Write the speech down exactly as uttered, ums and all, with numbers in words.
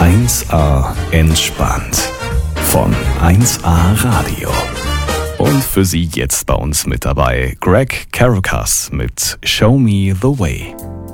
eins a entspannt von eins a Radio. Und für Sie jetzt bei uns mit dabei Greg Caracas mit Show Me the Way.